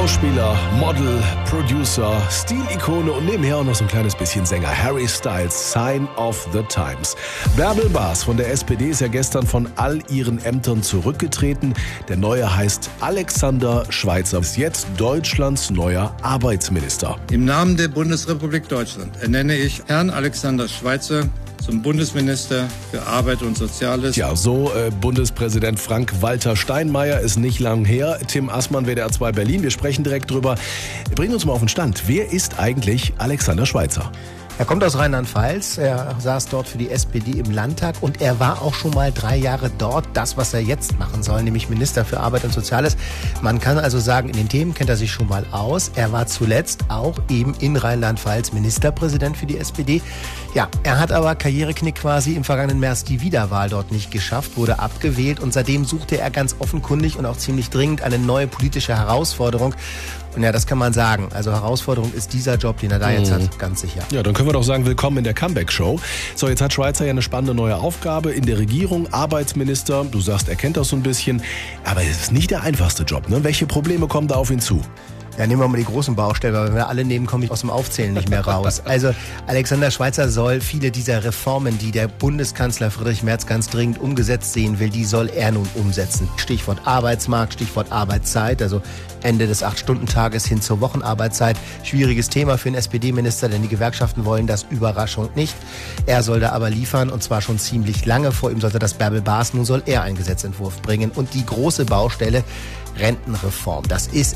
Schauspieler, Model, Producer, Stilikone und nebenher auch noch so ein kleines bisschen Sänger. Harry Styles, Sign of the Times. Bärbel Baas von der SPD ist ja gestern von all ihren Ämtern zurückgetreten. Der Neue heißt Alexander Schweitzer, ist jetzt Deutschlands neuer Arbeitsminister. Im Namen der Bundesrepublik Deutschland ernenne ich Herrn Alexander Schweitzer zum Bundesminister für Arbeit und Soziales. Ja, so Bundespräsident Frank-Walter Steinmeier ist nicht lang her. Tim Assmann, WDR 2 Berlin. Wir sprechen direkt drüber. Bringen uns mal auf den Stand. Wer ist eigentlich Alexander Schweitzer? Er kommt aus Rheinland-Pfalz, er saß dort für die SPD im Landtag und er war auch schon mal 3 Jahre dort, das, was er jetzt machen soll, nämlich Minister für Arbeit und Soziales. Man kann also sagen, in den Themen kennt er sich schon mal aus. Er war zuletzt auch eben in Rheinland-Pfalz Ministerpräsident für die SPD. Ja, er hat aber Karriereknick quasi im vergangenen März die Wiederwahl dort nicht geschafft, wurde abgewählt und seitdem suchte er ganz offenkundig und auch ziemlich dringend eine neue politische Herausforderung. Und ja, das kann man sagen. Also Herausforderung ist dieser Job, den er da jetzt hat, ganz sicher. Ja, dann können wir doch sagen, willkommen in der Comeback-Show. So, jetzt hat Schweitzer ja eine spannende neue Aufgabe in der Regierung, Arbeitsminister. Du sagst, er kennt das so ein bisschen. Aber es ist nicht der einfachste Job, ne? Welche Probleme kommen da auf ihn zu? Ja, nehmen wir mal die großen Baustellen, weil wenn wir alle nehmen, komme ich aus dem Aufzählen nicht mehr raus. Also Alexander Schweitzer soll viele dieser Reformen, die der Bundeskanzler Friedrich Merz ganz dringend umgesetzt sehen will, die soll er nun umsetzen. Stichwort Arbeitsmarkt, Stichwort Arbeitszeit, also Ende des 8-Stunden-Tages hin zur Wochenarbeitszeit. Schwieriges Thema für den SPD-Minister, denn die Gewerkschaften wollen das, Überraschung nicht. Er soll da aber liefern und zwar schon ziemlich lange. Vor ihm sollte das Bärbel Baas, nun soll er einen Gesetzentwurf bringen. Und die große Baustelle, Rentenreform. Das ist